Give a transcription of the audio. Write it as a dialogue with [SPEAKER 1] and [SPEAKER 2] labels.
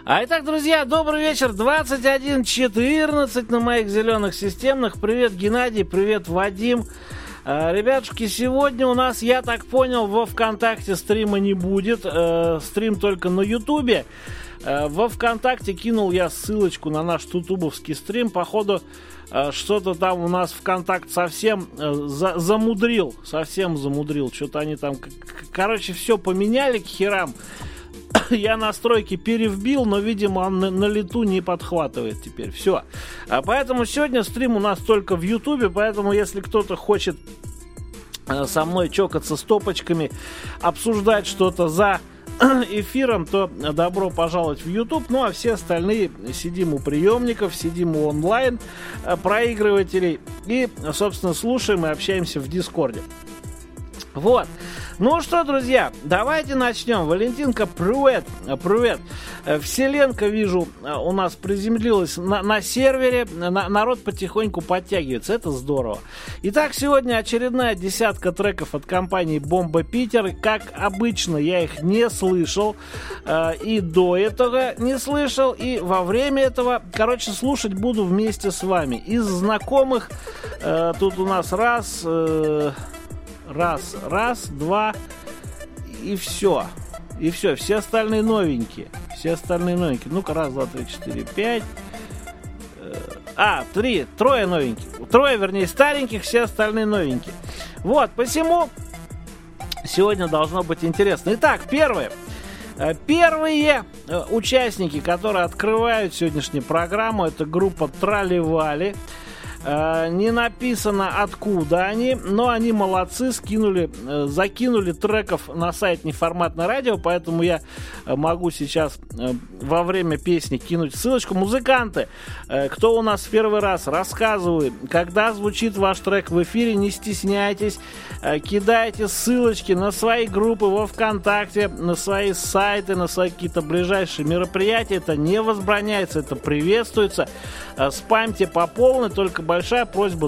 [SPEAKER 1] Итак, друзья, добрый вечер, 21:14 на моих зеленых системных. Привет, Геннадий, привет, Вадим. Ребятушки, сегодня у нас, я так понял, во ВКонтакте стрима не будет, стрим только на Ютубе. Во ВКонтакте кинул я ссылочку на наш тутубовский стрим. Походу, что-то там у нас ВКонтакт совсем замудрил. Совсем замудрил. Что-то они там... Короче, все поменяли к херам. Я настройки перевбил, но, видимо, он на лету не подхватывает теперь. Все. Поэтому сегодня стрим у нас только в Ютубе. Поэтому, если кто-то хочет со мной чокаться стопочками, обсуждать что-то за эфиром, то добро пожаловать в YouTube. Ну а все остальные сидим у приемников, сидим у онлайн проигрывателей и, собственно, слушаем и общаемся в Дискорде. Вот. Ну что, друзья, давайте начнем. Валентинка, привет. Привет. Вселенка, вижу, у нас приземлилась на сервере. Народ потихоньку подтягивается. Это здорово. Итак, сегодня очередная десятка треков от компании Бомба Питер. Как обычно, я их не слышал. И до этого не слышал. И во время этого, короче, слушать буду вместе с вами. Из знакомых тут у нас раз, два, и все. И все, все остальные новенькие. Все остальные новенькие. Ну-ка, раз, два, три, четыре, пять. Трое новеньких. Трое, вернее, стареньких, все остальные новенькие. Вот, посему сегодня должно быть интересно. Итак, первые участники, которые открывают сегодняшнюю программу, это группа Трали-Вали. Не написано, откуда они, но они молодцы, закинули треков на сайт Неформатное радио, поэтому я могу сейчас во время песни кинуть ссылочку. Музыканты, кто у нас в первый раз, рассказываю, когда звучит ваш трек в эфире, не стесняйтесь, кидайте ссылочки на свои группы во ВКонтакте, на свои сайты, на свои какие-то ближайшие мероприятия. Это не возбраняется, это приветствуется. Спамьте по полной, только большая просьба